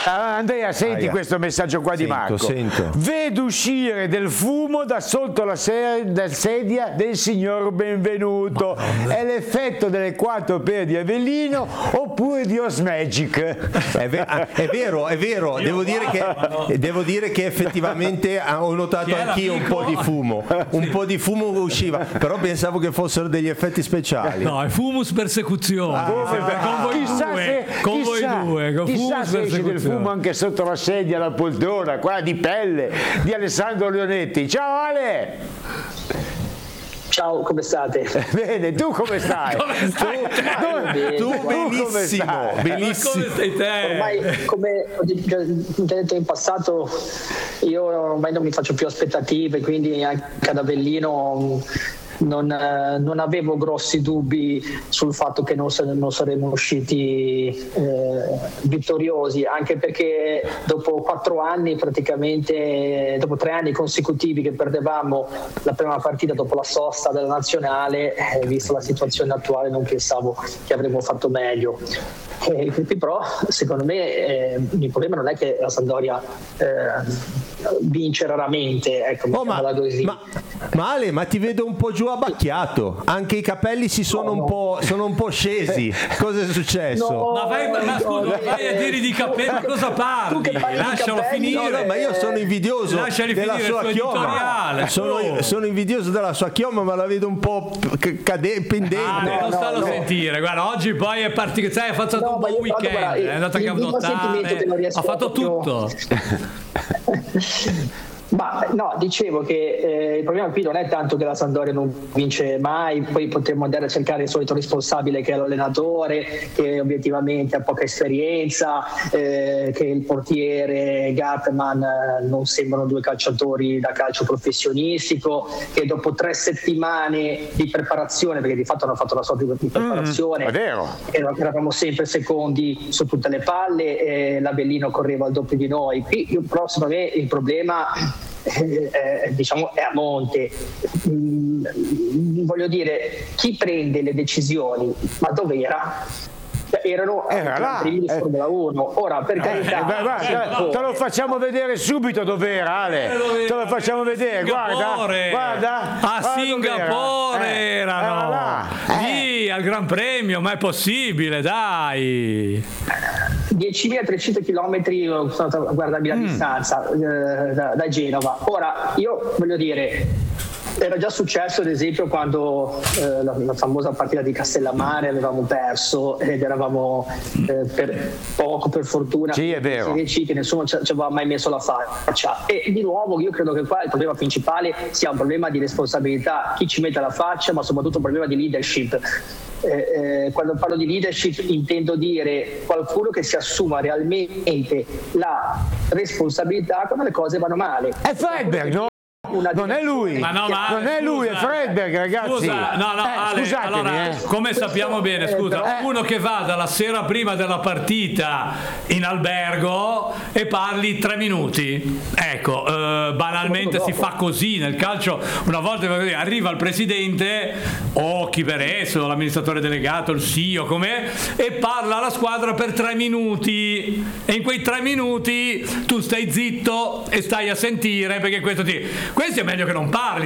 Andrea, senti questo messaggio qua di Marco. Sento. Vedo uscire del fumo da sotto la sedia del signor Benvenuto. È l'effetto delle 4 pere di Avellino oppure di Osmagic? È vero. Devo dire che effettivamente ho notato anch'io un po' di fumo. Un po' di fumo usciva, però pensavo che fossero degli effetti speciali. No, è fumus persecuzione. Con voi due. Chissà se esce del fumo anche sotto la sedia, la poltrona, quella di pelle di Alessandro Leonetti. Ciao Ale! Ciao, come state? Bene, tu come stai? Tu benissimo. Come stai te? Ormai, come ho già detto in passato, io ormai non mi faccio più aspettative, quindi anche ad Avellino non avevo grossi dubbi sul fatto che non saremmo usciti vittoriosi, anche perché dopo 4 anni, praticamente dopo 3 anni consecutivi che perdevamo la prima partita dopo la sosta della nazionale, visto la situazione attuale non pensavo che avremmo fatto meglio. Però secondo me il problema non è che la Sampdoria vince raramente, ecco, ma Ale, ma ti vedo un po' giù abbacchiato, anche i capelli sono un po' scesi. Cosa è successo? No, Ma scusa, vai a dire di capelli, ma cosa parli? Lascialo finire. No, ma io sono invidioso della sua chioma. Sono invidioso della sua chioma, ma la vedo un po' pendente. Non starlo a sentire. Guarda, oggi poi è partito, sai, ha fatto un buon weekend, è andato a cavdottare, ha fatto tutto. Ma no, dicevo che il problema qui non è tanto che la Sampdoria non vince mai, poi potremmo andare a cercare il solito responsabile che è l'allenatore, che obiettivamente ha poca esperienza, che il portiere Gatman non sembrano 2 calciatori da calcio professionistico, che dopo 3 settimane di preparazione, perché di fatto hanno fatto la sorta di preparazione, è vero. Eravamo sempre secondi su tutte le palle, l'Avellino correva al doppio di noi. Qui però secondo me il problema diciamo è a monte. Voglio dire, chi prende le decisioni, ma dov'era? Erano là. primi di Formula 1. Ora, per carità, te lo facciamo vedere subito dov'era, Ale. Te lo facciamo vedere, guarda. A Singapore erano lì al Gran Premio, ma è possibile, dai. 10.300 km sono a guardarmi la distanza da Genova. Ora, io voglio dire, era già successo ad esempio quando la famosa partita di Castellammare avevamo perso ed eravamo per poco, per fortuna, sì, è vero, che nessuno ci aveva mai messo la faccia. E di nuovo io credo che qua il problema principale sia un problema di responsabilità, chi ci mette la faccia, ma soprattutto un problema di leadership. Quando parlo di leadership intendo dire qualcuno che si assuma realmente la responsabilità quando le cose vanno male. È Fredberg, no? Non è lui, non è lui, è Fredberg, ragazzi. Scusa, Ale, scusatemi, allora, come sappiamo bene, scusa, uno che vada la sera prima della partita in albergo e parli 3 minuti, ecco, banalmente si fa così nel calcio. Una volta arriva il presidente o chi per esso, l'amministratore delegato, il CEO, com'è, e parla alla squadra per 3 minuti e in quei 3 minuti tu stai zitto e stai a sentire, perché questo è meglio che non parli.